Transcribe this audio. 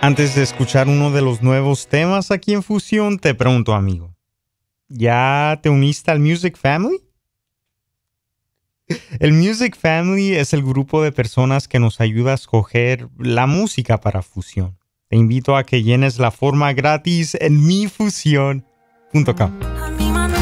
Antes de escuchar uno de los nuevos temas aquí en Fusión, te pregunto, amigo, ¿ya te uniste al Music Family? El Music Family es el grupo de personas que nos ayuda a escoger la música para Fusión. Te invito a que llenes la forma gratis en mifusión.com.